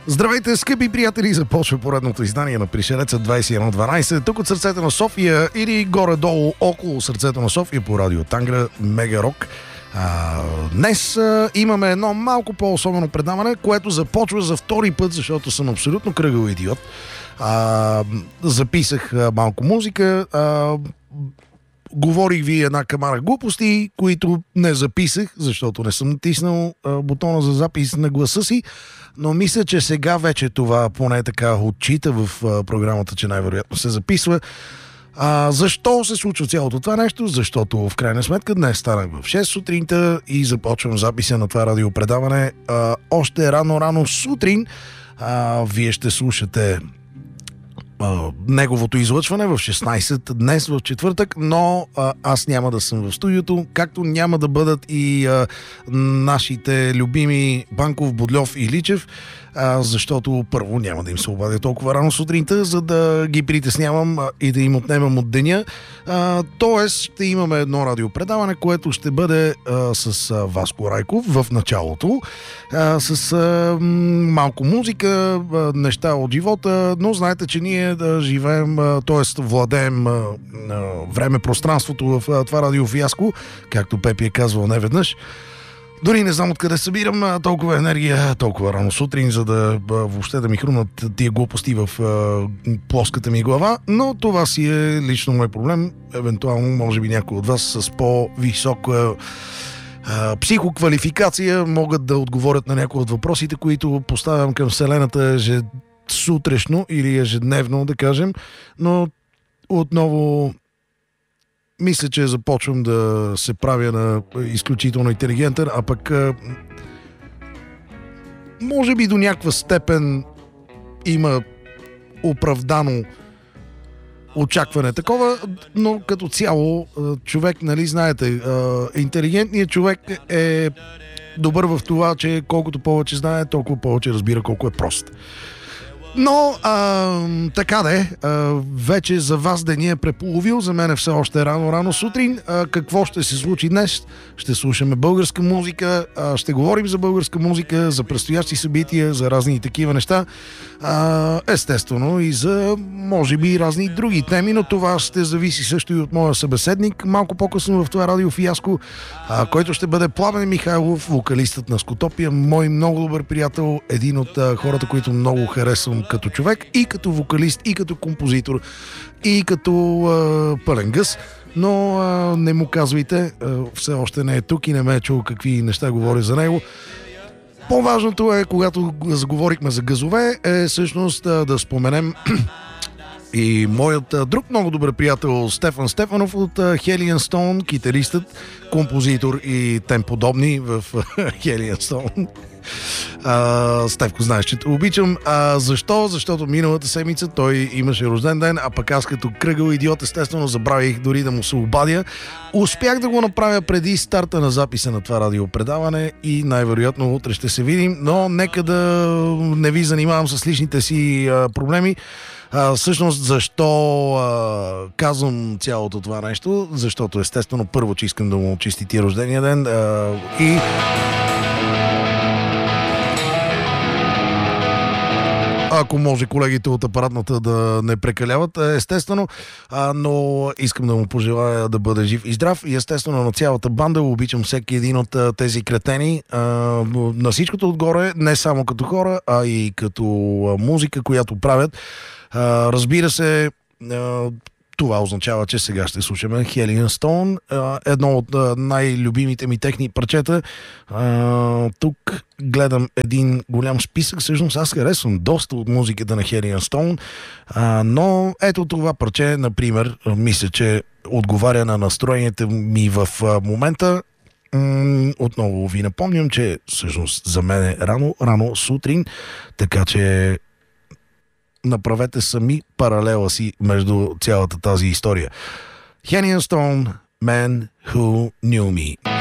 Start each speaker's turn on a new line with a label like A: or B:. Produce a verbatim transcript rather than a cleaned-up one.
A: Здравейте, скъпи приятели! Започва поредното издание на Пришелеца двайсет и едно дванайсет. Тук от сърцето на София или горе-долу около сърцето на София по радио Тангра Мега Рок. А, днес а, имаме едно малко по-особено предаване, което започва за втори път, защото съм абсолютно кръгъл идиот. А, записах а, малко музика, а, говорих ви една камара глупости, които не записах, защото не съм натиснал а, бутона за запис на гласа си, но мисля, че сега вече това поне така отчита в а, програмата, че най-вероятно се записва. А, защо се случва цялото това нещо? Защото в крайна сметка днес станах в шест сутринта и започвам записа на това радиопредаване. А, още рано-рано сутрин а, вие ще слушате а, неговото излъчване в шестнайсет днес в четвъртък, но а, аз няма да съм в студиото, както няма да бъдат и а, нашите любими Банков, Бодльов и Личев, А, защото първо няма да им се обадя толкова рано сутринта, за да ги притеснявам а, и да им отнемам от деня. А, тоест ще имаме едно радиопредаване, което ще бъде а, с а, Васко Райков в началото, а, с а, малко музика, а, неща от живота, но знаете, че ние да живеем, т.е. владеем а, а, време-пространството в а, това радиофиаско, както Пепи е казвал неведнъж. Дори не знам откъде събирам толкова енергия, толкова рано сутрин, за да въобще да ми хрумнат тия глупости в а, плоската ми глава, но това си е лично мой проблем. Евентуално, може би някой от вас с по-висока а, психоквалификация могат да отговорят на някои от въпросите, които поставям към Вселената сутрешно или ежедневно, да кажем, но отново мисля, че започвам да се правя на изключително интелигентен, а пък може би до някаква степен има оправдано очакване такова, но като цяло човек, нали знаете, интелигентният човек е добър в това, че колкото повече знае, толкова повече разбира колко е прост. Но, а, така де, а, вече за вас деня е преполовил, за мен е все още рано-рано сутрин. А, какво ще се случи днес? Ще слушаме българска музика, а, ще говорим за българска музика, за предстоящи събития, за разни такива неща. А, естествено и за, може би, разни други теми, но това ще зависи също и от моя събеседник. Малко по-късно в това радиофиаско, а, който ще бъде Пламен Михайлов, вокалистът на Скотопия, мой много добър приятел, един от а, хората, които много харесвам като човек, и като вокалист, и като композитор, и като а, пълен гъс, но а, не му казвайте, а, все още не е тук и не ме е чул какви неща говори за него. По-важното е, когато заговорихме за газове, е всъщност да, да споменем и моят друг много добър приятел Стефан Стефанов от Hellion Stone, китаристът, композитор и тем подобни в Hellion Stone. Uh, Стевко, знаеш, че те обичам. Uh, защо? Защото миналата седмица той имаше рожден ден, а пък аз като кръгъл идиот естествено забравих дори да му се обадя. Успях да го направя преди старта на записа на това радиопредаване и най-вероятно утре ще се видим, но нека да не ви занимавам с личните си uh, проблеми. Uh, всъщност защо uh, казвам цялото това нещо? Защото естествено първо, че искам да му честити рождения ден uh, и ако може колегите от апаратната да не прекаляват, естествено, а, но искам да му пожелая да бъде жив и здрав и естествено на цялата банда. Обичам всеки един от а, тези кретени, а, на всичкото отгоре, не само като хора, а и като а, музика, която правят. А, разбира се, а, това означава, че сега ще слушаме Hellion Stone, едно от най-любимите ми техни парчета. Тук гледам един голям списък, всъщност аз харесвам доста от музиката на Hellion Stone, но ето това парче, например, мисля, че отговаря на настроението ми в момента. Отново ви напомням, че всъщност за мен е рано, рано сутрин, така че направете сами паралела си между цялата тази история. Hellion Stone, Man Who Knew Me.